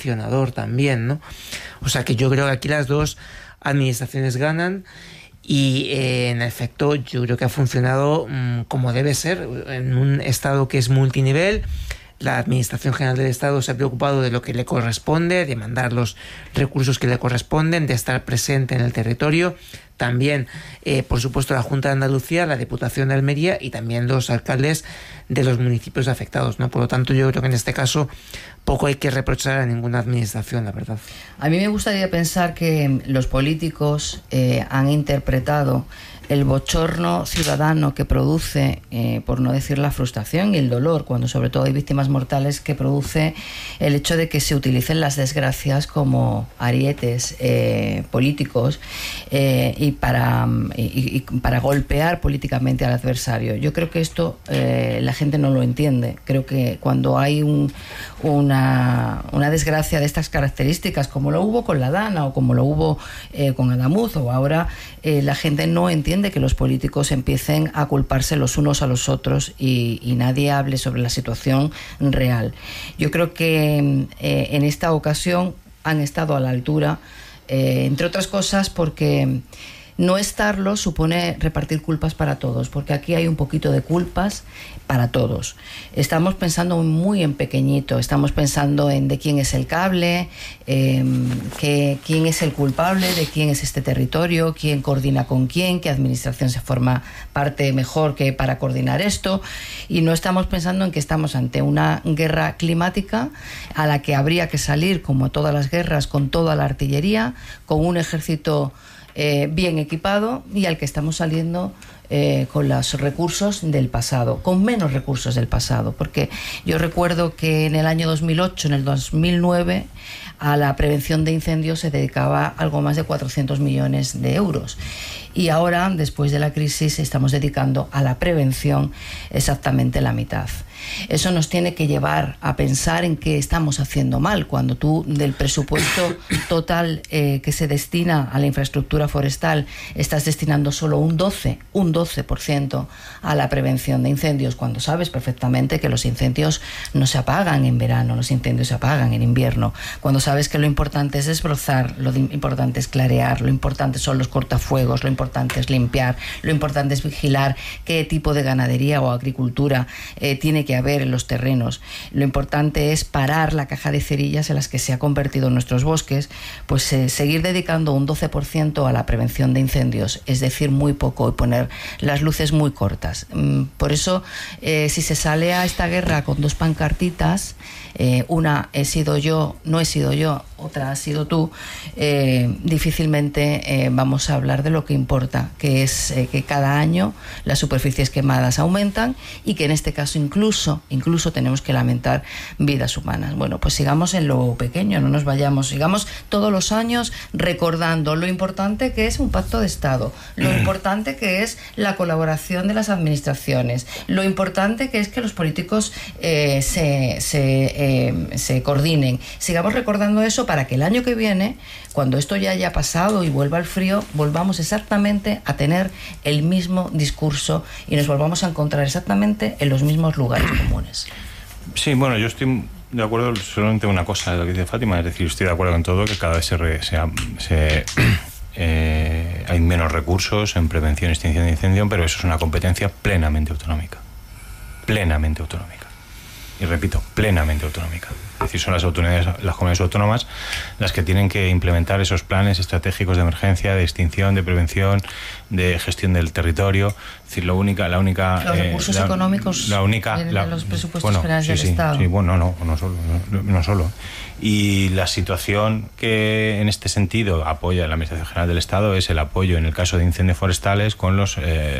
sancionador también, ¿no? O sea que yo creo que aquí las dos administraciones ganan. Y en efecto yo creo que ha funcionado como debe ser en un Estado que es multinivel. La Administración General del Estado se ha preocupado de lo que le corresponde, de mandar los recursos que le corresponden, de estar presente en el territorio. También, por supuesto, la Junta de Andalucía, la Diputación de Almería y también los alcaldes de los municipios afectados, ¿no? Por lo tanto, yo creo que en este caso poco hay que reprochar a ninguna administración, la verdad. A mí me gustaría pensar que los políticos han interpretado el bochorno ciudadano que produce, por no decir la frustración y el dolor, cuando sobre todo hay víctimas mortales, que produce el hecho de que se utilicen las desgracias como arietes políticos y para golpear políticamente al adversario. Yo creo que esto la gente no lo entiende. Creo que cuando hay una desgracia de estas características, como lo hubo con la Dana o como lo hubo con Adamuz o ahora, la gente no entiende que los políticos empiecen a culparse los unos a los otros y nadie hable sobre la situación real. Yo creo que en esta ocasión han estado a la altura, entre otras cosas porque no estarlo supone repartir culpas para todos, porque aquí hay un poquito de culpas para todos. Estamos pensando muy en pequeñito, estamos pensando en de quién es el cable, quién es el culpable, de quién es este territorio, quién coordina con quién, qué administración se forma parte mejor que para coordinar esto, y no estamos pensando en que estamos ante una guerra climática a la que habría que salir, como todas las guerras, con toda la artillería, con un ejército bien equipado y al que estamos saliendo con los recursos del pasado, con menos recursos del pasado, porque yo recuerdo que en el año 2008, en el 2009, a la prevención de incendios se dedicaba algo más de 400 millones de euros. Y ahora, después de la crisis, estamos dedicando a la prevención exactamente la mitad. Eso nos tiene que llevar a pensar en qué estamos haciendo mal, cuando tú del presupuesto total que se destina a la infraestructura forestal estás destinando solo un 12% a la prevención de incendios, cuando sabes perfectamente que los incendios no se apagan en verano, los incendios se apagan en invierno, cuando sabes que lo importante es desbrozar, lo importante es clarear, lo importante son los cortafuegos, lo importante es limpiar, lo importante es vigilar qué tipo de ganadería o agricultura tiene que haber en los terrenos. Lo importante es parar la caja de cerillas en las que se ha convertido nuestros bosques, pues seguir dedicando un 12% a la prevención de incendios, es decir, muy poco, y poner las luces muy cortas. Por eso, si se sale a esta guerra con dos pancartitas, una he sido yo, no he sido yo, otra ha sido tú, difícilmente vamos a hablar de lo que importa, que es que cada año las superficies quemadas aumentan y que en este caso incluso tenemos que lamentar vidas humanas. Bueno, pues sigamos en lo pequeño, no nos vayamos, sigamos todos los años recordando lo importante que es un pacto de Estado, lo importante que es la colaboración de las administraciones, lo importante que es que los políticos se coordinen. Sigamos recordando eso para que el año que viene, cuando esto ya haya pasado y vuelva el frío, volvamos exactamente a tener el mismo discurso y nos volvamos a encontrar exactamente en los mismos lugares comunes. Sí, bueno, yo estoy de acuerdo solamente en una cosa de lo que dice Fátima, es decir, estoy de acuerdo en todo, que cada vez hay menos recursos en prevención y extinción de incendio, pero eso es una competencia plenamente autonómica. Y repito, plenamente autonómica. Es decir, son las comunidades autónomas las que tienen que implementar esos planes estratégicos de emergencia, de extinción, de prevención, de gestión del territorio. Es decir, los recursos económicos vienen de los presupuestos generales del Estado. Sí, bueno, no solo. Y la situación que en este sentido apoya la Administración General del Estado es el apoyo en el caso de incendios forestales con los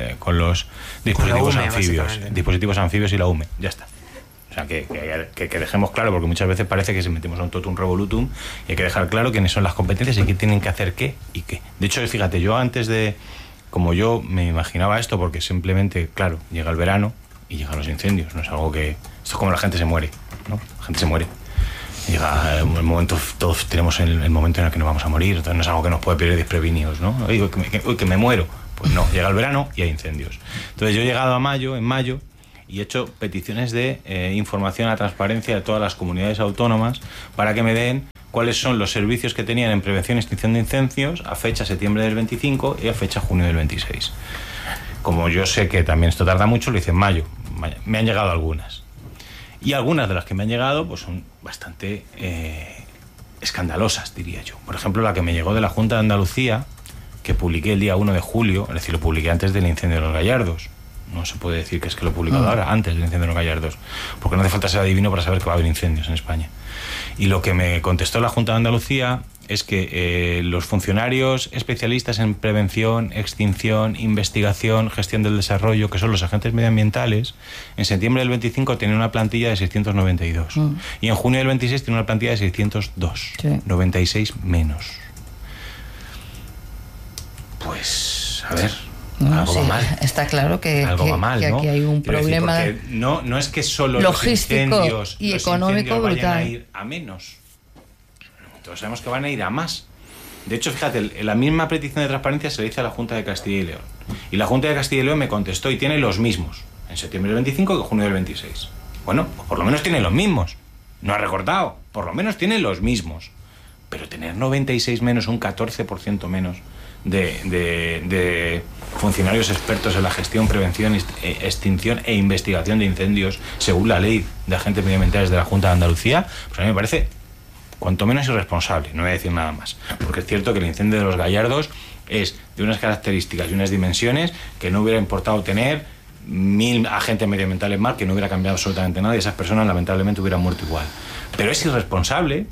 dispositivos anfibios y la UME. Ya está. O sea, que dejemos claro, porque muchas veces parece que se metemos a un totum revolutum y hay que dejar claro quiénes son las competencias y qué tienen que hacer qué y qué. De hecho, fíjate, yo antes como yo me imaginaba esto, porque simplemente, claro, llega el verano y llegan los incendios, no es algo que... Esto es como la gente se muere, ¿no? La gente se muere. Llega el momento, todos tenemos el momento en el que nos vamos a morir, entonces no es algo que nos puede pedir desprevenidos, ¿no? Oye, que me muero. Pues no, llega el verano y hay incendios. Entonces yo he llegado en mayo, y he hecho peticiones de información a transparencia de todas las comunidades autónomas para que me den cuáles son los servicios que tenían en prevención y extinción de incendios a fecha septiembre del 25 y a fecha junio del 26. Como yo sé que también esto tarda mucho, lo hice en mayo. Me han llegado algunas. Y algunas de las que me han llegado pues son bastante escandalosas, diría yo. Por ejemplo, la que me llegó de la Junta de Andalucía, que publiqué el día 1 de julio, es decir, lo publiqué antes del incendio de los Gallardos. No se puede decir que es que lo he publicado ahora, antes del incendio de los Gallardos, porque no hace falta ser adivino para saber que va a haber incendios en España. Y lo que me contestó la Junta de Andalucía es que los funcionarios especialistas en prevención, extinción, investigación, gestión del desarrollo, que son los agentes medioambientales, en septiembre del 25 tenían una plantilla de 692. Y en junio del 26 tienen una plantilla de 602. Sí. 96 menos. Pues, a ver... algo va mal. Está claro que aquí hay un problema no es que solo logístico los incendios, y económico brutal. Vayan a ir a menos. Todos sabemos que van a ir a más. De hecho, fíjate, la misma petición de transparencia se le hizo a la Junta de Castilla y León. Y la Junta de Castilla y León me contestó y tiene los mismos, en septiembre del 25 que en junio del 26. Bueno, pues por lo menos tiene los mismos. No ha recortado, por lo menos tiene los mismos. Pero tener 96 menos, un 14% menos de funcionarios expertos en la gestión, prevención, extinción e investigación de incendios, según la ley de agentes medioambientales de la Junta de Andalucía, pues a mí me parece cuanto menos irresponsable, no voy a decir nada más, porque es cierto que el incendio de los Gallardos es de unas características y unas dimensiones que no hubiera importado tener 1000 agentes medioambientales más, que no hubiera cambiado absolutamente nada y esas personas lamentablemente hubieran muerto igual. Pero es irresponsable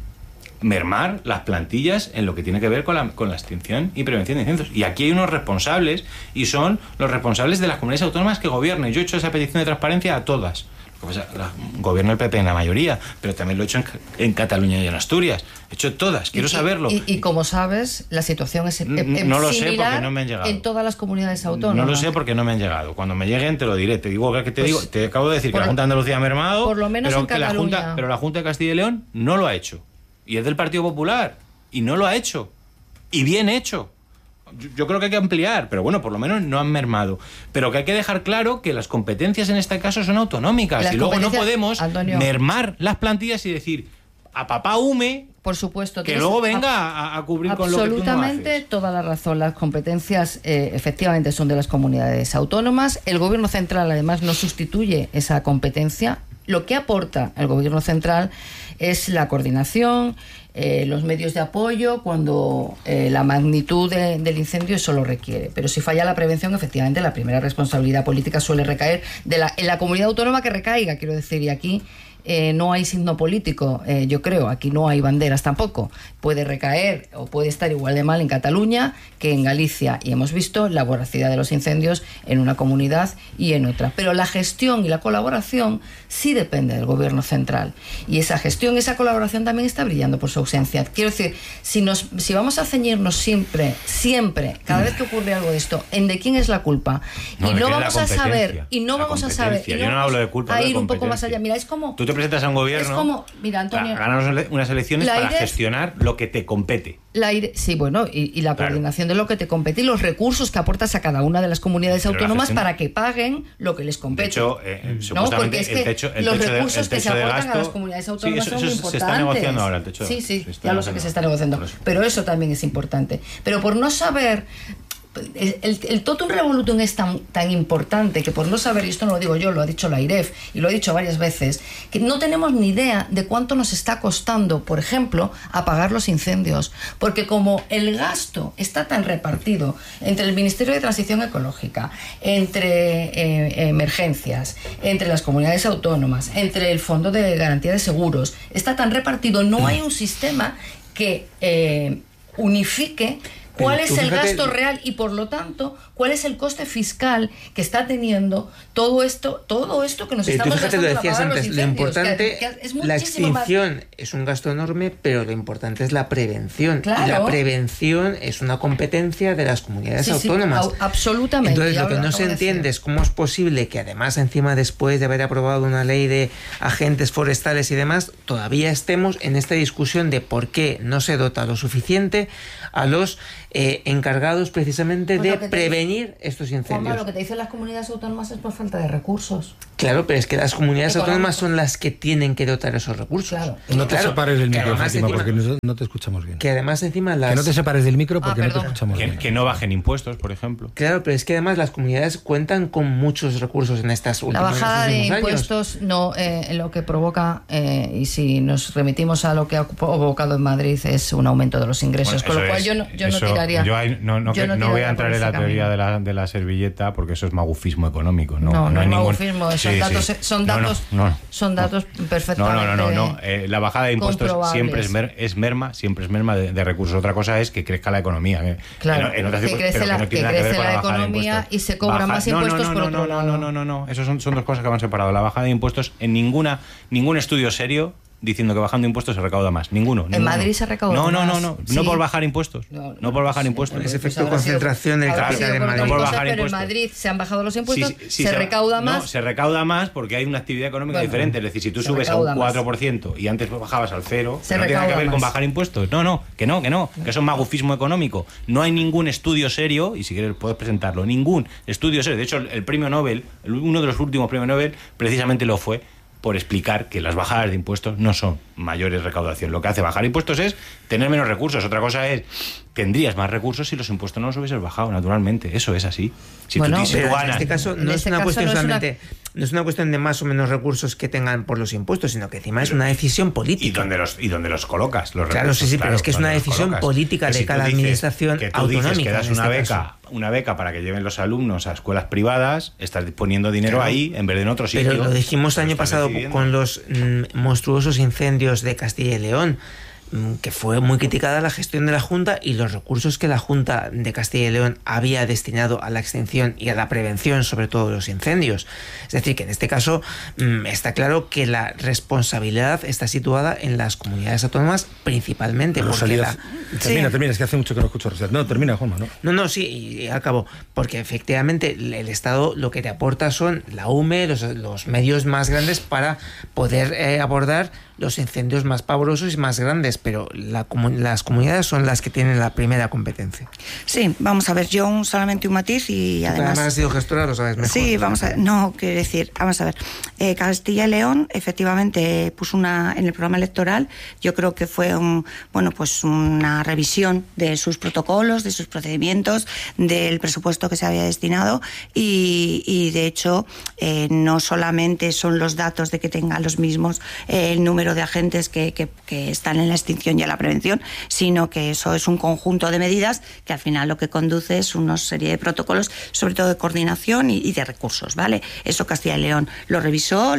mermar las plantillas en lo que tiene que ver con la extinción y prevención de incendios. Y aquí hay unos responsables, y son los responsables de las comunidades autónomas que gobiernen. Yo he hecho esa petición de transparencia a todas. Gobierno el PP en la mayoría, pero también lo he hecho en Cataluña y en Asturias. He hecho todas, quiero saberlo. Y como sabes, la situación es no lo sé porque no me han llegado. En todas las comunidades autónomas. No lo sé porque no me han llegado. Cuando me lleguen te lo diré. Te digo que te digo, te acabo de decir que la Junta de Andalucía ha mermado, por lo menos pero en Cataluña. Pero la Junta de Castilla y León no lo ha hecho. Y es del Partido Popular. Y no lo ha hecho. Y bien hecho. Yo creo que hay que ampliar, pero bueno, por lo menos no han mermado. Pero que hay que dejar claro que las competencias en este caso son autonómicas. Y luego no podemos, Antonio, mermar las plantillas y decir a papá Hume, por supuesto, que luego venga a cubrir con lo que tú no haces. Absolutamente toda la razón. Las competencias efectivamente son de las comunidades autónomas. El Gobierno central además no sustituye esa competencia. Lo que aporta el Gobierno central es la coordinación, los medios de apoyo cuando la magnitud del incendio eso lo requiere. Pero si falla la prevención, efectivamente la primera responsabilidad política suele recaer en la comunidad autónoma que recaiga, quiero decir, y aquí no hay signo político, yo creo, aquí no hay banderas tampoco. Puede recaer o puede estar igual de mal en Cataluña que en Galicia, y hemos visto la voracidad de los incendios en una comunidad y en otra. Pero la gestión y la colaboración sí depende del Gobierno central, y esa gestión y esa colaboración también está brillando por su ausencia. Quiero decir, si vamos a ceñirnos siempre, cada vez que ocurre algo de esto, en de quién es la culpa, y no vamos a saber, yo no hablo de culpa, a ir un poco más allá. Mira, es como... Tú te presentas a un gobierno, es como, mira, Antonio, ganas unas elecciones para gestionar lo que te compete. Sí, bueno, y la coordinación de lo que te compete y los recursos que aportas a cada una de las comunidades autónomas para que paguen lo que les compete. De hecho, supuestamente los recursos que se aportan a las comunidades autónomas son importantes. Se está negociando ahora el techo de gasto. Sí, ya lo sé que se está negociando. Pero eso también es importante. Pero por no saber... El totum revolutum es tan importante que por no saber, y esto no lo digo yo, lo ha dicho la AIREF y lo ha dicho varias veces, que no tenemos ni idea de cuánto nos está costando, por ejemplo, apagar los incendios, porque como el gasto está tan repartido entre el Ministerio de Transición Ecológica, entre emergencias, entre las comunidades autónomas, entre el Fondo de Garantía de Seguros, está tan repartido, no hay un sistema que unifique cuál es el gasto real y, por lo tanto, cuál es el coste fiscal que está teniendo todo esto que nos estamos gastando lo decías para pagar antes, los lo incendios. importante, la extinción más. Es un gasto enorme, pero lo importante es la prevención. Claro. Y la prevención es una competencia de las comunidades autónomas. Sí, absolutamente. Entonces, lo que no se entiende es cómo es posible que, además, encima, después de haber aprobado una ley de agentes forestales y demás, todavía estemos en esta discusión de por qué no se dota lo suficiente a los encargados precisamente de prevenir estos incendios. Lo que te dicen las comunidades autónomas es por falta de recursos. Claro, pero es que las comunidades autónomas son las que tienen que dotar esos recursos. Claro. No te separes del micro, Fátima, porque no te escuchamos bien. Que además encima Que no te separes del micro porque no te escuchamos bien. Que no bajen impuestos, por ejemplo. Claro, pero es que además las comunidades cuentan con muchos recursos en estas últimas años. La bajada de impuestos no lo que provoca, y si nos remitimos a lo que ha provocado en Madrid, es un aumento de los ingresos. Con lo cual yo no tiraría. No voy a entrar en la teoría de la servilleta porque eso es magufismo económico. No es magufismo, son datos perfectamente. No. La bajada de impuestos siempre es merma de recursos. Otra cosa es que crezca la economía. Claro, que crece la economía y se cobran más impuestos por otro lado. No. Esos son dos cosas que van separadas. La bajada de impuestos en ningún estudio serio diciendo que bajando impuestos se recauda más. Ninguno. En Madrid se recauda más. No. Sí. No por bajar impuestos. No por bajar impuestos. Ese efecto de concentración del capital en Madrid. No por bajar pero impuestos. en Madrid se han bajado los impuestos, se recauda más. No, se recauda más porque hay una actividad económica diferente. Es decir, si tú subes a un 4% y antes bajabas al 0, no tiene que ver con bajar impuestos. No. Que eso es magufismo económico. No hay ningún estudio serio, y si quieres puedes presentarlo, ningún estudio serio. De hecho, el premio Nobel, uno de los últimos premios Nobel, precisamente lo fue por explicar que las bajadas de impuestos no son mayores recaudación. Lo que hace bajar impuestos es tener menos recursos. Otra cosa es, tendrías más recursos si los impuestos no los hubieses bajado, naturalmente. Eso es así. Pero en este caso no es una cuestión solamente... No es una cuestión de más o menos recursos que tengan por los impuestos, sino que encima es una decisión política. ¿Y dónde los colocas? Los claro, recursos, pero es que es una decisión política de cada administración autonómica. Dices que das una beca para que lleven los alumnos a escuelas privadas, estás poniendo dinero ahí en vez de en otro sitio. Pero lo dijimos el año pasado con los monstruosos incendios de Castilla y León, que fue muy criticada la gestión de la Junta y los recursos que la Junta de Castilla y León había destinado a la extinción y a la prevención, sobre todo de los incendios. Es decir, que en este caso está claro que la responsabilidad está situada en las comunidades autónomas principalmente. Termina, es que hace mucho que no escucho Rosalía. No, termina, Juanma, ¿no? No, sí, y acabo. Porque efectivamente el Estado lo que te aporta son la UME, los medios más grandes para poder abordar los incendios más pavorosos y más grandes, pero las comunidades son las que tienen la primera competencia. Sí, vamos a ver, yo solamente un matiz y además has sido gestora, lo sabes mejor. Sí, vamos a ver, no, quiero decir, vamos a ver, Castilla y León efectivamente puso en el programa electoral, yo creo que fue una revisión de sus protocolos, de sus procedimientos, del presupuesto que se había destinado y de hecho no solamente son los datos de que tengan los mismos el número de agentes que están en la extinción y en la prevención, sino que eso es un conjunto de medidas que al final lo que conduce es una serie de protocolos, sobre todo de coordinación y de recursos, ¿vale? Eso Castilla y León lo revisó,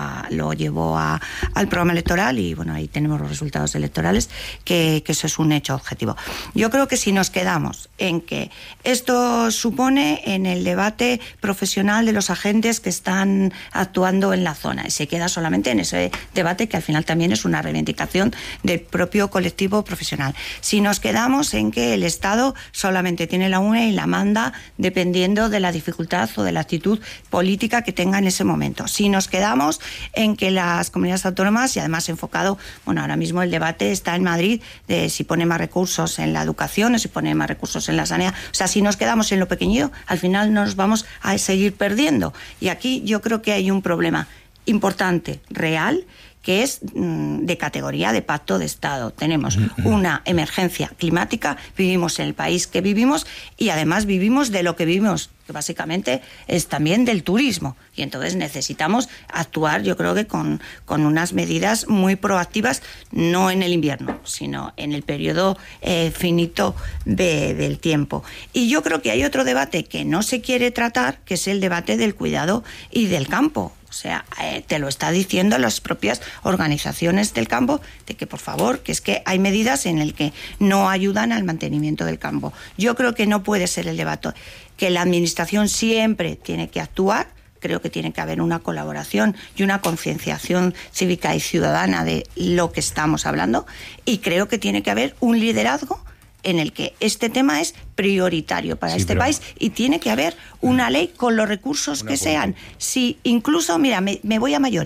lo llevó al programa electoral y bueno, ahí tenemos los resultados electorales, que eso es un hecho objetivo. Yo creo que si nos quedamos en que esto supone en el debate profesional de los agentes que están actuando en la zona, y se queda solamente en ese debate que al final también es una reivindicación del propio colectivo profesional. Si nos quedamos en que el Estado solamente tiene la UNE y la manda dependiendo de la dificultad o de la actitud política que tenga en ese momento. Si nos quedamos en que las comunidades autónomas, y además enfocado, ahora mismo el debate está en Madrid de si pone más recursos en la educación o si pone más recursos en la sanidad. O sea, si nos quedamos en lo pequeño, al final nos vamos a seguir perdiendo. Y aquí yo creo que hay un problema importante, real, que es de categoría de pacto de Estado. Tenemos una emergencia climática, vivimos en el país que vivimos y además vivimos de lo que vivimos, que básicamente es también del turismo. Y entonces necesitamos actuar, yo creo que con unas medidas muy proactivas, no en el invierno, sino en el periodo finito del tiempo. Y yo creo que hay otro debate que no se quiere tratar, que es el debate del cuidado y del campo. O sea, te lo está diciendo las propias organizaciones del campo, de que por favor, que es que hay medidas en las que no ayudan al mantenimiento del campo. Yo creo que no puede ser el debate, que la administración siempre tiene que actuar. Creo que tiene que haber una colaboración y una concienciación cívica y ciudadana de lo que estamos hablando, y creo que tiene que haber un liderazgo en el que este tema es prioritario para este país y tiene que haber una ley con los recursos que sean. Si incluso, mira, me voy a mayores,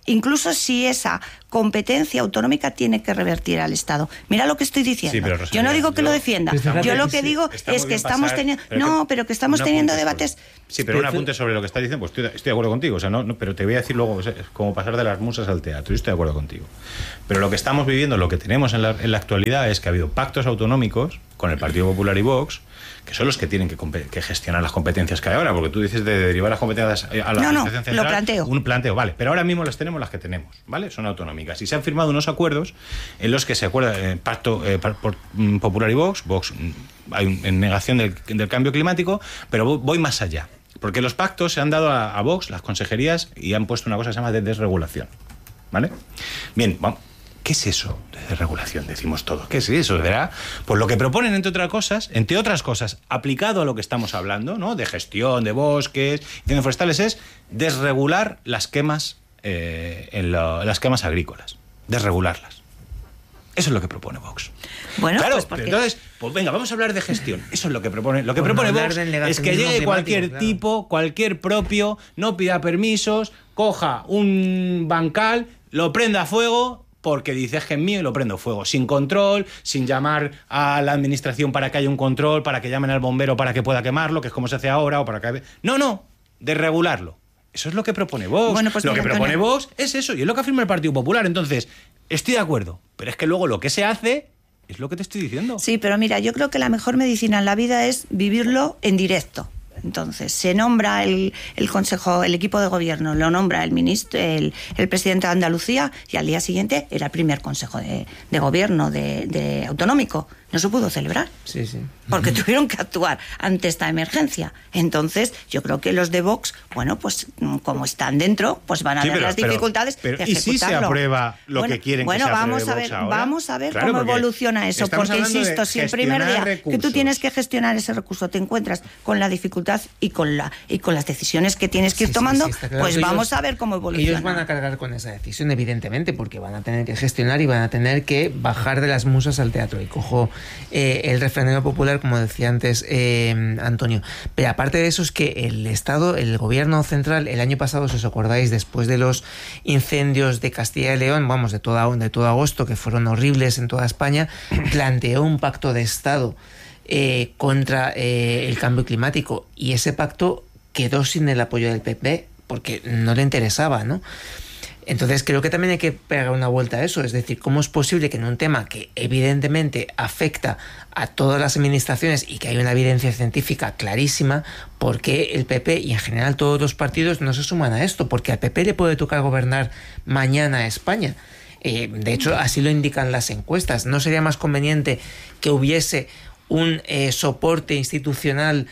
incluso si esa competencia autonómica tiene que revertir al Estado. Mira lo que estoy diciendo. Sí, pero, Rosalía, yo no digo que lo defienda. Yo lo que digo es que estamos teniendo... No, pero que estamos teniendo debates... Sí, pero un apunte sobre lo que estás diciendo, pues estoy de acuerdo contigo. O sea, no, pero te voy a decir luego, es como pasar de las musas al teatro. Yo estoy de acuerdo contigo. Pero lo que estamos viviendo, lo que tenemos en la actualidad es que ha habido pactos autonómicos con el Partido Popular y Vox, que son los que tienen que gestionar las competencias que hay ahora, porque tú dices de derivar las competencias a la Administración Central. Lo planteo. Un planteo, vale, pero ahora mismo las tenemos las que tenemos, ¿vale? Son autonómicas. Y se han firmado unos acuerdos en los que se acuerda pacto por Popular y Vox, hay en negación del cambio climático, pero voy más allá. Porque los pactos se han dado a Vox, las consejerías, y han puesto una cosa que se llama de desregulación, ¿vale? Bien, vamos. ¿Qué es eso de desregulación? Decimos todo. ¿Qué es eso? ¿Verdad? Pues lo que proponen, entre otras cosas, aplicado a lo que estamos hablando, ¿no? De gestión de bosques, incendios forestales, es desregular las quemas, las quemas agrícolas. Desregularlas. Eso es lo que propone Vox. Bueno, claro, pues porque... entonces, pues venga, vamos a hablar de gestión. Eso es lo que propone. Lo que Pues propone no Vox es que llegue cualquier tipo, cualquier propio, no pida permisos, coja un bancal, lo prenda a fuego, porque dice es que es mío y lo prendo fuego, sin control, sin llamar a la administración para que haya un control, para que llamen al bombero para que pueda quemarlo, que es como se hace ahora, o para que... No, desregularlo. Eso es lo que propone Vox. Bueno, pues lo mira, que propone Vox es eso, y es lo que afirma el Partido Popular. Entonces, estoy de acuerdo, pero es que luego lo que se hace es lo que te estoy diciendo. Sí, pero mira, yo creo que la mejor medicina en la vida es vivirlo en directo. Entonces, se nombra el Consejo, el equipo de gobierno, lo nombra el ministro, el presidente de Andalucía, y al día siguiente era el primer Consejo de Gobierno de autonómico. No se pudo celebrar. Sí. Porque tuvieron que actuar ante esta emergencia. Entonces, yo creo que los de Vox, bueno, pues como están dentro, pues van a ver las dificultades de ejecutarlo. ¿Y si se aprueba lo que quieren que se apruebe Vox ahora? Vamos a ver Claro, cómo evoluciona eso. Porque, insisto, si el primer día que tú tienes que gestionar ese recurso te encuentras con la dificultad y con las decisiones que tienes que ir tomando, claro, pues vamos a ver cómo evoluciona. Ellos van a cargar con esa decisión, evidentemente, porque van a tener que gestionar y van a tener que bajar de las musas al teatro. Y cojo el refranero popular, como decía antes Antonio. Pero aparte de eso, es que el Estado, el gobierno central, el año pasado, si os acordáis, después de los incendios de Castilla y León, vamos, de todo agosto, que fueron horribles en toda España, planteó un pacto de Estado contra el cambio climático, y ese pacto quedó sin el apoyo del PP porque no le interesaba, ¿no? Entonces creo que también hay que pegar una vuelta a eso, es decir, ¿cómo es posible que en un tema que evidentemente afecta a todas las administraciones y que hay una evidencia científica clarísima, por qué el PP y en general todos los partidos no se suman a esto? Porque al PP le puede tocar gobernar mañana a España. De hecho, así lo indican las encuestas. ¿No sería más conveniente que hubiese un soporte institucional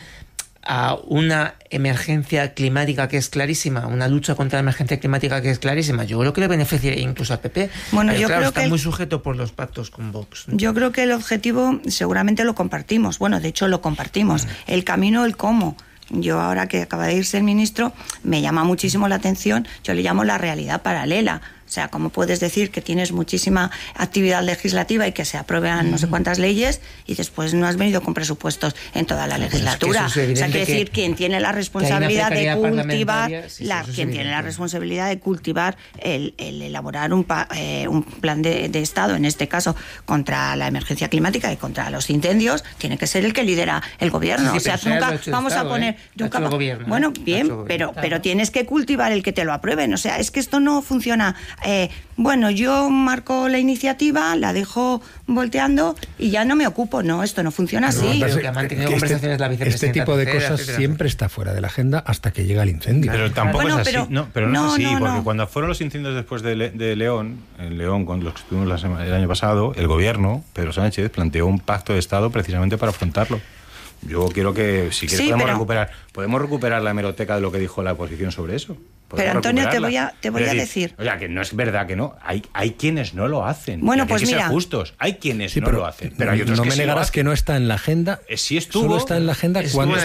a una emergencia climática que es clarísima, una lucha contra la emergencia climática que es clarísima? Yo creo que le beneficiaría incluso al PP. Bueno, pero yo claro, creo está que muy sujeto por los pactos con Vox, ¿no? Yo creo que el objetivo seguramente lo compartimos. Bueno, de hecho lo compartimos. El camino, el cómo. Yo, ahora que acaba de irse el ministro, me llama muchísimo la atención, yo le llamo la realidad paralela. O sea, ¿cómo puedes decir que tienes muchísima actividad legislativa y que se aprueban no sé cuántas leyes y después no has venido con presupuestos en toda la legislatura? Es que o sea, quiere decir, quien tiene la responsabilidad de cultivar, quien tiene la responsabilidad de cultivar el elaborar un plan de Estado, en este caso contra la emergencia climática y contra los incendios, tiene que ser el que lidera el gobierno. Sí, o sea, nunca vamos a poner... Bueno, bien, pero tienes que cultivar el que te lo aprueben. O sea, es que esto no funciona... bueno, yo marco la iniciativa, la dejo volteando y ya no me ocupo. No, esto no funciona así. Creo que ha mantenido conversaciones la vicepresidenta. Este tipo de Tercera, cosas etcétera. siempre está fuera de la agenda hasta que llega el incendio. Pero tampoco Bueno, es así. pero No es así, no. porque cuando fueron los incendios después de León, en León, con los que estuvimos el año pasado, el gobierno, Pedro Sánchez, planteó un pacto de Estado precisamente para afrontarlo. Yo quiero que, si quieres, podemos recuperar la hemeroteca de lo que dijo la oposición sobre eso. Pero Antonio, te voy a decir. O sea, que no es verdad que no. Hay quienes no lo hacen. Bueno, pues hay que ser ser justos. Hay quienes Sí, no lo hacen. Pero hay otros no que me sí lo negarás hacen. que no está en la agenda. Sí estuvo. Solo está en la agenda cuando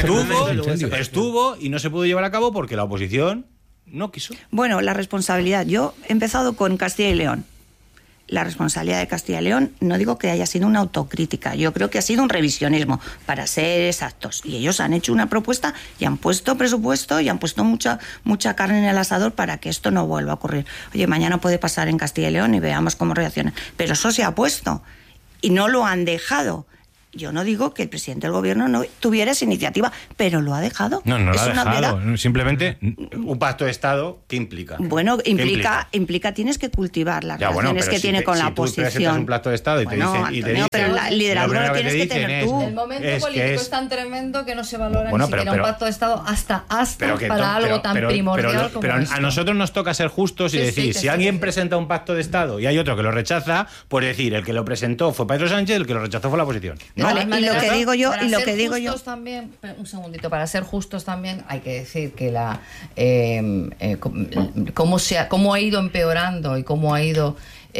estuvo y no se pudo llevar a cabo porque la oposición no quiso. Bueno, la responsabilidad. Yo he empezado con Castilla y León. la responsabilidad de Castilla y León, no digo que haya sido una autocrítica, yo creo que ha sido un revisionismo, para ser exactos. Y ellos han hecho una propuesta y han puesto presupuesto y han puesto mucha carne en el asador para que esto no vuelva a ocurrir. Oye, mañana puede pasar en Castilla y León y veamos cómo reaccionan. Pero eso se ha puesto y no lo han dejado. Yo no digo que el presidente del gobierno no tuviera esa iniciativa, pero lo ha dejado. No lo ha dejado. Simplemente un pacto de Estado, ¿qué implica? Bueno, implica tienes que cultivar las relaciones que tiene con la oposición. Si tú presentas un pacto de Estado y te dicen... pero el liderazgo lo tienes que tener tú. El momento político es tan tremendo que no se valora ni siquiera un pacto de Estado hasta para algo tan primordial como esto. A nosotros nos toca ser justos y decir, si alguien presenta un pacto de Estado y hay otro que lo rechaza, pues decir, el que lo presentó fue Pedro Sánchez, el que lo rechazó fue la oposición. Vale, y lo que digo yo, también, un segundito, para ser justos también hay que decir que cómo ha ido empeorando y cómo ha ido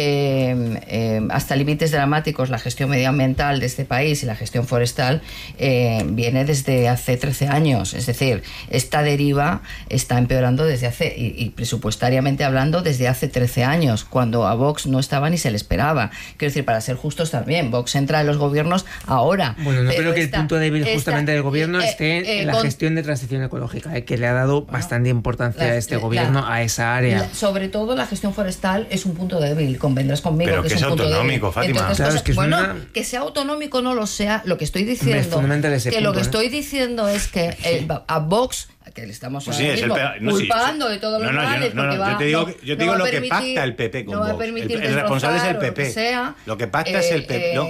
hasta límites dramáticos la gestión medioambiental de este país y la gestión forestal viene desde hace 13 años. Es decir, esta deriva está empeorando desde hace, y presupuestariamente hablando, desde hace 13 años, cuando a Vox no estaba ni se le esperaba. Quiero decir, para ser justos también, Vox entra en los gobiernos ahora. Bueno, no creo que el punto débil justamente del gobierno esté en la gestión de transición ecológica, que le ha dado bastante importancia a este gobierno a esa área. Sobre todo la gestión forestal es un punto débil. Convendrás conmigo. Pero que es autonómico, Fátima. Entonces, claro, es que que sea autonómico no lo sea. Lo que estoy diciendo estoy diciendo es que a Vox, que le estamos culpando de todos los males, yo te digo lo que pacta el PP con Vox. El responsable es el PP. Lo que pacta es el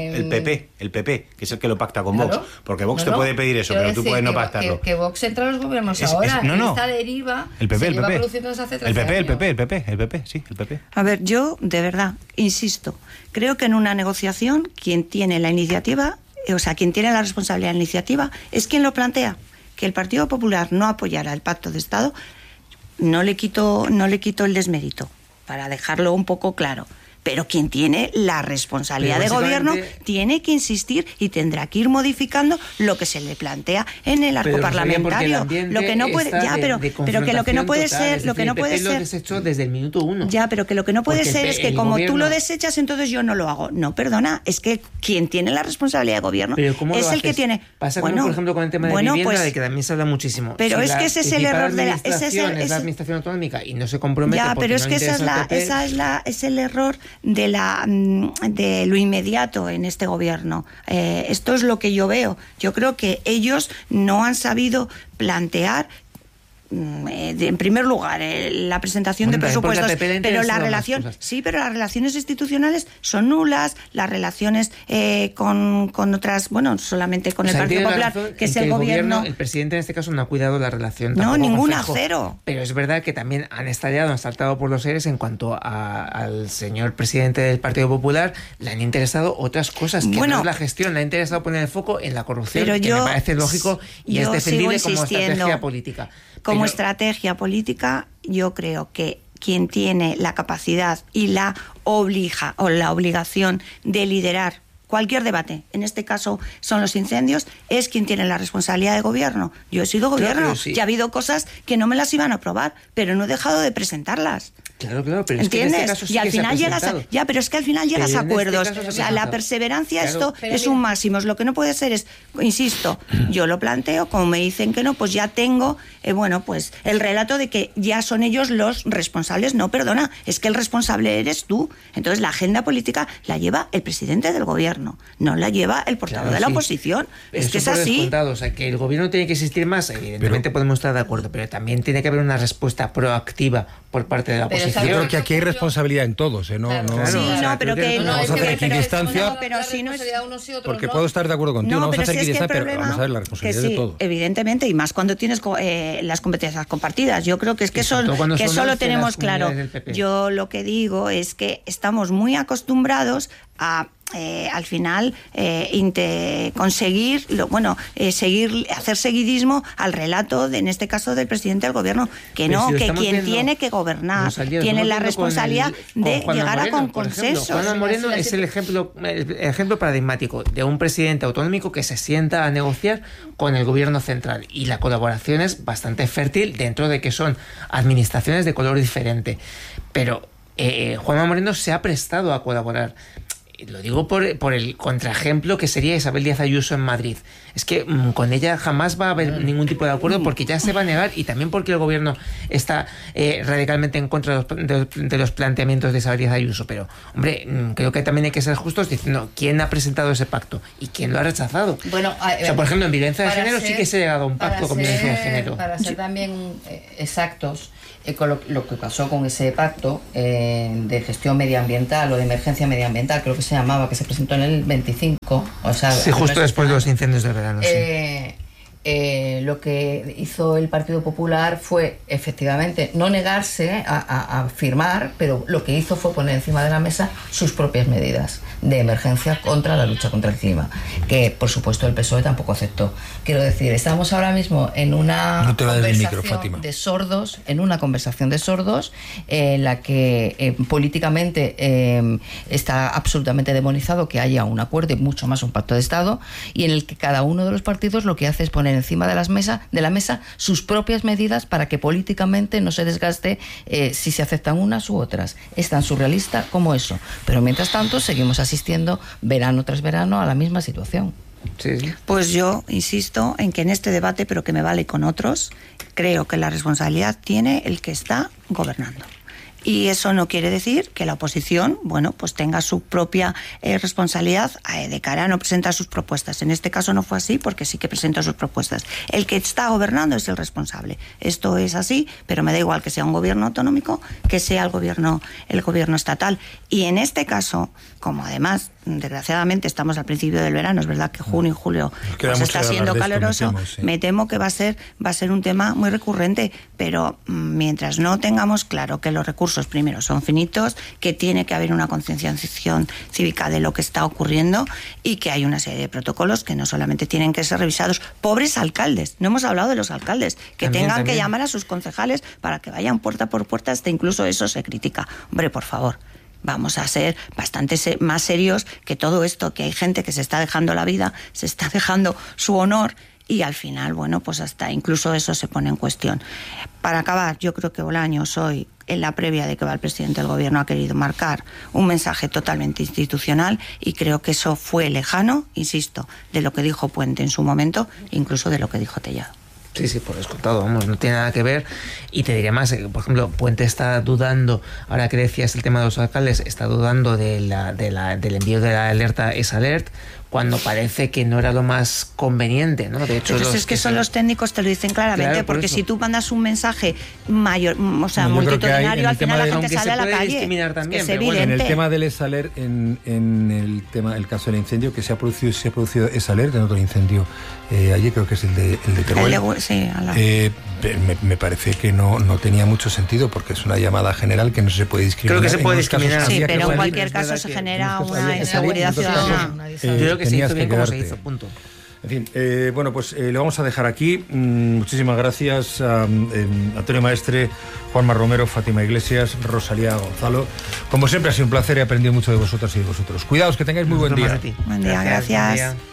PP, que es el que lo pacta con Vox. Porque Vox te puede pedir eso, pero tú puedes no pactarlo. Que Vox entra a los gobiernos ahora. Esta deriva se lleva produciendo desde hace 13 años. El PP. A ver, yo, de verdad, insisto, creo que en una negociación quien tiene la iniciativa, quien tiene la responsabilidad de la iniciativa, es quien lo plantea. Que el Partido Popular no apoyara el Pacto de Estado, no le quito el desmérito, para dejarlo un poco claro. Pero quien tiene la responsabilidad de gobierno tiene que insistir y tendrá que ir modificando lo que se le plantea en el arco parlamentario. Lo que no puede, pero que lo que no puede ser, lo desechó desde el minuto 1. Ya, pero que lo que no puede ser es que como tú lo desechas, entonces yo no lo hago. No, perdona, es que quien tiene la responsabilidad de gobierno es el que tiene. Pasa como por ejemplo con el tema de vivienda, de que también se habla muchísimo. Pero es que ese es el error de la es la administración autonómica y no se compromete. Ya, pero es que es el error de lo inmediato en este gobierno. Esto es lo que yo veo. Yo creo que ellos no han sabido plantear en primer lugar la presentación de presupuestos, pero la relación pero las relaciones institucionales son nulas, las relaciones con otras, solamente con el Partido Popular, que es el gobierno. El presidente en este caso no ha cuidado la relación. No, ninguna, cero. Pero es verdad que también han saltado por los aires en cuanto al señor presidente del Partido Popular. Le han interesado otras cosas, que no es la gestión, le ha interesado poner el foco en la corrupción, que me parece lógico y es defendible como estrategia política. Como estrategia política, yo creo que quien tiene la capacidad y la obligación de liderar cualquier debate, en este caso son los incendios, es quien tiene la responsabilidad de gobierno. Yo he sido gobierno y ha habido cosas que no me las iban a aprobar, pero no he dejado de presentarlas. Claro, pero ¿entiendes? Es que en este caso sí, y al final pero es que al final llegas a acuerdos. La perseverancia, esto es un máximo. Lo que no puede ser es, insisto, yo lo planteo, como me dicen que no, pues ya tengo, el relato de que ya son ellos los responsables. No, perdona, es que el responsable eres tú. Entonces la agenda política la lleva el presidente del gobierno, no la lleva el portavoz de la oposición. Es que es así. Que el gobierno tiene que existir más, evidentemente podemos estar de acuerdo, pero también tiene que haber una respuesta proactiva por parte de la oposición. Yo creo que aquí hay responsabilidad en todos, ¿no? Pero que vamos a hacer equidistancia, porque puedo estar de acuerdo contigo, vamos a hacer equidistancia, pero vamos a ver la responsabilidad de todos. Evidentemente, y más cuando tienes las competencias compartidas. Yo creo que es que eso lo tenemos claro. Yo lo que digo es que estamos muy acostumbrados a al final conseguir hacer seguidismo al relato en este caso del presidente del gobierno, que quien tiene que gobernar tiene la responsabilidad de llegar a consensos. Juanma Moreno es el ejemplo paradigmático de un presidente autonómico que se sienta a negociar con el gobierno central, y la colaboración es bastante fértil dentro de que son administraciones de color diferente, pero Juanma Moreno se ha prestado a colaborar. Lo digo por el contraejemplo que sería Isabel Díaz Ayuso en Madrid. Es que con ella jamás va a haber ningún tipo de acuerdo, porque ya se va a negar, y también porque el gobierno está radicalmente en contra de los planteamientos de Isabel Díaz Ayuso. Pero, hombre, creo que también hay que ser justos diciendo quién ha presentado ese pacto y quién lo ha rechazado. Bueno, o sea, por ejemplo, en violencia de género sí que se ha llegado a un pacto con violencia de género. Para ser también exactos, con lo que pasó con ese pacto de gestión medioambiental o de emergencia medioambiental, creo que se llamaba, que se presentó en el 25, o sea, sí, justo después de los incendios de verano. Lo que hizo el Partido Popular fue efectivamente no negarse a firmar, pero lo que hizo fue poner encima de la mesa sus propias medidas de emergencia contra la lucha contra el clima, que por supuesto el PSOE tampoco aceptó. Quiero decir, estamos ahora mismo en una conversación de sordos, en la que políticamente está absolutamente demonizado que haya un acuerdo y mucho más un pacto de Estado, y en el que cada uno de los partidos lo que hace es poner encima de la mesa sus propias medidas para que políticamente no se desgaste si se aceptan unas u otras. Es tan surrealista como eso. Pero mientras tanto seguimos asistiendo verano tras verano a la misma situación. Sí. Pues yo insisto en que en este debate, pero que me vale con otros, creo que la responsabilidad tiene el que está gobernando. Y eso no quiere decir que la oposición, bueno, pues tenga su propia responsabilidad de cara a no presentar sus propuestas. En este caso no fue así, porque sí que presentó sus propuestas. El que está gobernando es el responsable. Esto es así, pero me da igual que sea un gobierno autonómico, que sea el gobierno estatal. Y en este caso, como además, desgraciadamente, estamos al principio del verano, es verdad que junio y julio pues está siendo caluroso, me temo que va a ser un tema muy recurrente, pero mientras no tengamos claro que los recursos primero son finitos, que tiene que haber una concienciación cívica de lo que está ocurriendo y que hay una serie de protocolos que no solamente tienen que ser revisados. Pobres alcaldes, no hemos hablado de los alcaldes, que tengan que llamar a sus concejales para que vayan puerta por puerta, hasta incluso eso se critica. Hombre, por favor, vamos a ser bastante más serios que todo esto, que hay gente que se está dejando la vida, se está dejando su honor, y al final, bueno, pues hasta incluso eso se pone en cuestión. Para acabar, yo creo que Bolaños hoy, en la previa de que va el presidente del gobierno, ha querido marcar un mensaje totalmente institucional, y creo que eso fue lejano, insisto, de lo que dijo Puente en su momento, incluso de lo que dijo Tellado. Sí, por descontado, vamos, no tiene nada que ver. Y te diré más, por ejemplo, Puente está dudando, ahora que decías el tema de los alcaldes, está dudando del envío de la alerta EsAlert, cuando parece que no era lo más conveniente, ¿no? De hecho, es que son los técnicos, te lo dicen claramente, claro, porque si tú mandas un mensaje mayor, o sea, multitudinario, al final la gente sale a la calle. También, es evidente. En el tema del EsAlert, en el caso del incendio que se ha producido EsAlert en otro incendio, allí creo que es el de Teruel. Sí, me parece que no tenía mucho sentido, porque es una llamada general que no se puede discriminar. Creo que se puede discriminar. Sí, pero en cualquier caso se genera una inseguridad ciudadana. Yo creo que se hizo bien como se hizo, punto. En fin, bueno, pues lo vamos a dejar aquí. Muchísimas gracias a Antonio Maestre, Juanma Romero, Fátima Iglesias, Rosalía Gonzalo. Como siempre ha sido un placer, he aprendido mucho de vosotras y de vosotros. Cuidaos, que tengáis muy buen día. Buen día, gracias.